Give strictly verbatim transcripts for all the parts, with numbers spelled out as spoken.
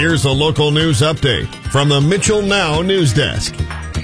Here's a local news update from the Mitchell Now News Desk.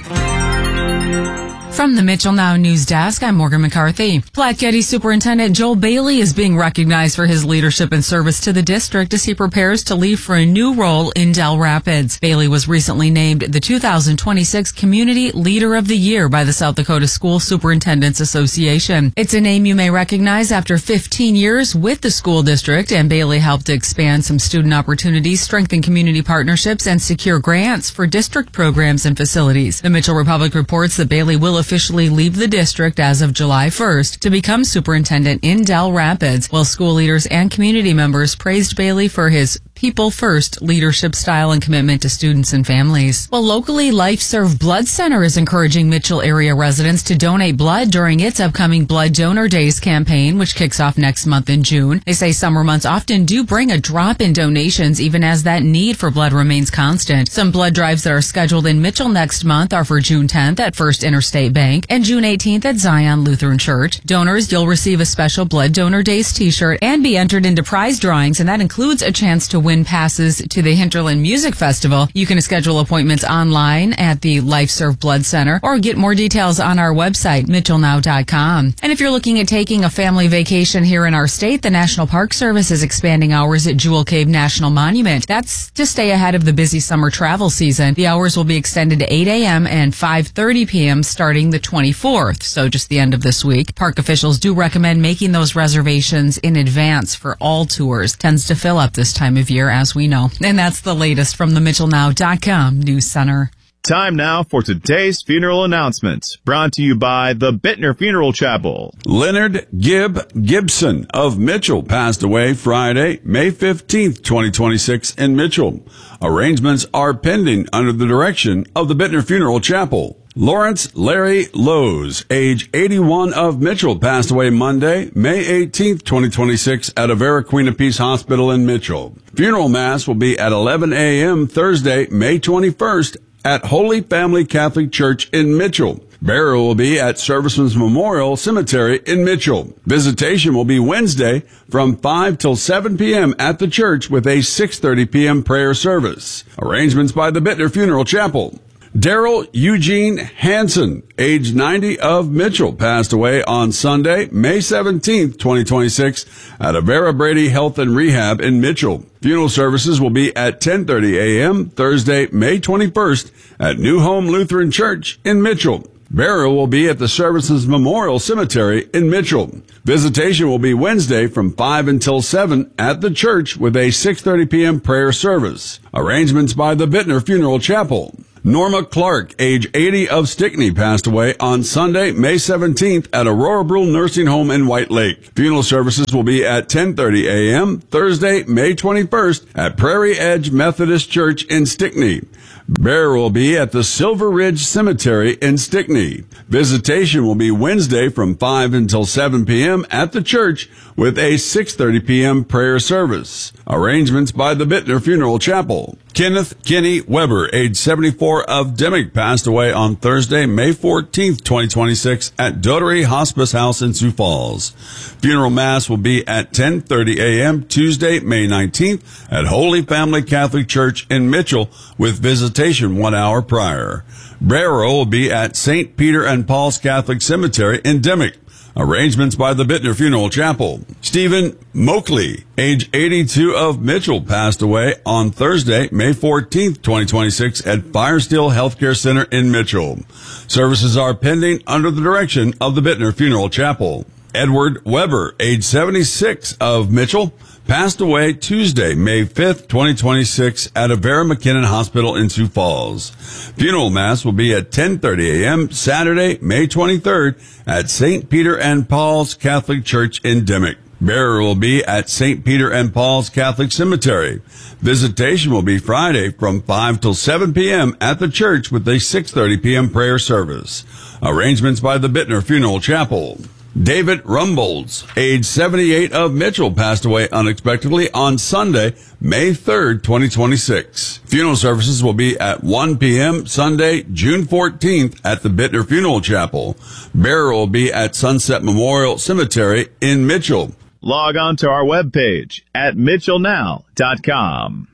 From the Mitchell Now News Desk, I'm Morgan McCarthy. Platte Geddes Superintendent Joel Bailey is being recognized for his leadership and service to the district as he prepares to leave for a new role in Dell Rapids. Bailey was recently named the two thousand twenty-six Community Leader of the Year by the South Dakota School Superintendents Association. It's a name you may recognize after fifteen years with the school district, and Bailey helped to expand some student opportunities, strengthen community partnerships, and secure grants for district programs and facilities. The Mitchell Republic reports that Bailey will officially leave the district as of July first to become superintendent in Dell Rapids, while school leaders and community members praised Bailey for his people-first leadership style and commitment to students and families. Well, locally, LifeServe Blood Center is encouraging Mitchell area residents to donate blood during its upcoming Blood Donor Days campaign, which kicks off next month in June. They say summer months often do bring a drop in donations, even as that need for blood remains constant. Some blood drives that are scheduled in Mitchell next month are for June tenth at First Interstate Bank and June eighteenth at Zion Lutheran Church. Donors, you'll receive a special Blood Donor Days t-shirt and be entered into prize drawings, and that includes a chance to win passes to the Hinterland Music Festival. You can schedule appointments online at the LifeServe Blood Center or get more details on our website, mitchell now dot com. And if you're looking at taking a family vacation here in our state, the National Park Service is expanding hours at Jewel Cave National Monument. That's to stay ahead of the busy summer travel season. The hours will be extended to eight a.m. and five thirty p.m. starting the twenty-fourth, so just the end of this week. Park officials do recommend making those reservations in advance for all tours. Tends to fill up this time of year, as we know. And that's the latest from the mitchell now dot com News Center. Time now for today's funeral announcements, brought to you by the Bittner Funeral Chapel. Leonard Gibb Gibson of Mitchell passed away Friday, May fifteenth, twenty twenty-six in Mitchell. Arrangements are pending under the direction of the Bittner Funeral Chapel. Lawrence Larry Lowe's, age eighty-one of Mitchell, passed away Monday, May eighteenth, twenty twenty-six at Avera Queen of Peace Hospital in Mitchell. Funeral Mass will be at eleven a.m. Thursday, May twenty-first at Holy Family Catholic Church in Mitchell. Burial will be at Servicemen's Memorial Cemetery in Mitchell. Visitation will be Wednesday from five till seven p.m. at the church with a six thirty p.m. prayer service. Arrangements by the Bittner Funeral Chapel. Daryl Eugene Hansen, age ninety of Mitchell, passed away on Sunday, May seventeenth, twenty twenty-six at Avera Brady Health and Rehab in Mitchell. Funeral services will be at ten thirty a.m. Thursday, May twenty-first at New Home Lutheran Church in Mitchell. Burial will be at the Services Memorial Cemetery in Mitchell. Visitation will be Wednesday from five until seven at the church with a six thirty p.m. prayer service. Arrangements by the Bittner Funeral Chapel. Norma Clark, age eighty of Stickney, passed away on Sunday, May seventeenth at Aurora Brule Nursing Home in White Lake. Funeral services will be at ten thirty a.m. Thursday, May twenty-first at Prairie Edge Methodist Church in Stickney. Burial will be at the Silver Ridge Cemetery in Stickney. Visitation will be Wednesday from five until seven p.m. at the church with a six thirty p.m. prayer service. Arrangements by the Bittner Funeral Chapel. Kenneth Kenny Weber, age seventy-four of Dimmick, passed away on Thursday, May fourteenth, twenty twenty-six at Dotery Hospice House in Sioux Falls. Funeral Mass will be at ten thirty a.m. Tuesday, May nineteenth at Holy Family Catholic Church in Mitchell with visitation one hour prior. Burial will be at Saint Peter and Paul's Catholic Cemetery in Dimmick. Arrangements by the Bittner Funeral Chapel. Stephen Moakley, age eighty-two of Mitchell, passed away on Thursday, May fourteenth, twenty twenty-six at Firesteel Healthcare Center in Mitchell. Services are pending under the direction of the Bittner Funeral Chapel. Edward Weber, age seventy-six of Mitchell, passed away Tuesday, May fifth, twenty twenty-six at Avera McKinnon Hospital in Sioux Falls. Funeral Mass will be at ten thirty a.m. Saturday, May twenty-third at Saint Peter and Paul's Catholic Church in Dimmick. Burial will be at Saint Peter and Paul's Catholic Cemetery. Visitation will be Friday from five till seven p.m. at the church with a six thirty p.m. prayer service. Arrangements by the Bittner Funeral Chapel. David Rumbolds, age seventy-eight of Mitchell, passed away unexpectedly on Sunday, May third, twenty twenty-six. Funeral services will be at one p.m. Sunday, June fourteenth at the Bittner Funeral Chapel. Burial will be at Sunset Memorial Cemetery in Mitchell. Log on to our webpage at mitchell now dot com.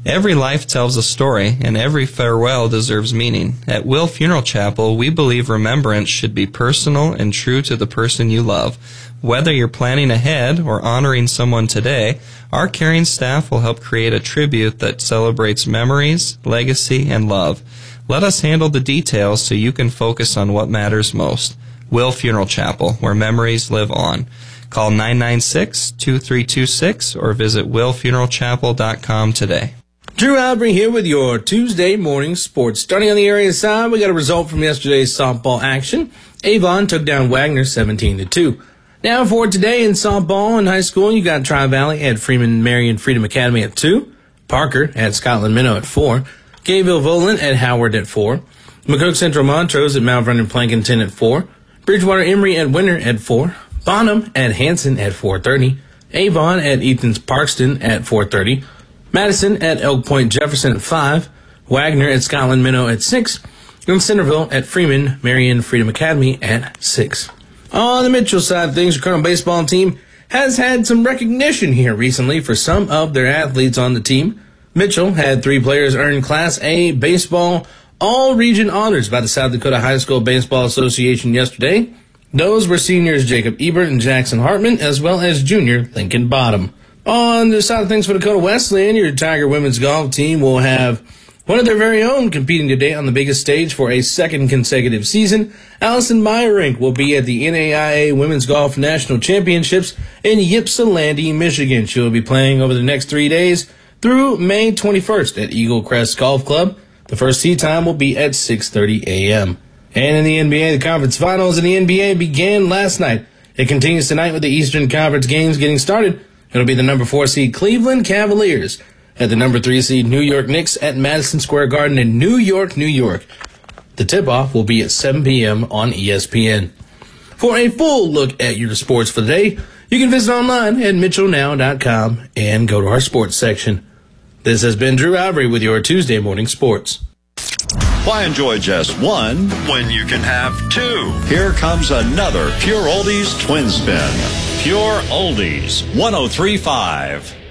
Every life tells a story, and every farewell deserves meaning. At Will Funeral Chapel, we believe remembrance should be personal and true to the person you love. Whether you're planning ahead or honoring someone today, our caring staff will help create a tribute that celebrates memories, legacy, and love. Let us handle the details so you can focus on what matters most. Will Funeral Chapel, where memories live on. Call nine nine six, two three two six or visit will funeral chapel dot com today. Drew Albry here with your Tuesday morning sports. Starting on the area side, we got a result from yesterday's softball action. Avon took down Wagner seventeen to two. Now for today in softball in high school, you got Tri-Valley at Freeman Marion Freedom Academy at two. Parker at Scotland Minnow at four. Gayville Volant at Howard at four. McCook Central Montrose at Mount Vernon Plankinton at four. Bridgewater Emory at Winter at four. Bonham at Hanson at four thirty. Avon at Ethan's Parkston at four thirty. Madison at Elk Point Jefferson at five. Wagner at Scotland Minnow at six. And Centerville at Freeman Marion Freedom Academy at six. On the Mitchell side of things, the Colonel baseball team has had some recognition here recently for some of their athletes on the team. Mitchell had three players earn Class A baseball all-region honors by the South Dakota High School Baseball Association yesterday. Those were seniors Jacob Ebert and Jackson Hartman, as well as junior Lincoln Bottom. On the side of things for Dakota Wesleyan, your Tiger women's golf team will have one of their very own competing today on the biggest stage for a second consecutive season. Allison Meyerink will be at the N A I A Women's Golf National Championships in Ypsilanti, Michigan. She will be playing over the next three days through May twenty-first at Eagle Crest Golf Club. The first tee time will be at six thirty a.m. And in the N B A, the conference finals in the N B A began last night. It continues tonight with the Eastern Conference games getting started. It'll be the number four seed Cleveland Cavaliers at the number three seed New York Knicks at Madison Square Garden in New York, New York. The tip-off will be at seven p.m. on E S P N. For a full look at your sports for the day, you can visit online at mitchell now dot com and go to our sports section. This has been Drew Albry with your Tuesday morning sports. Why enjoy just one when you can have two? Here comes another Pure Oldies Twin Spin. Pure Oldies, one oh three point five.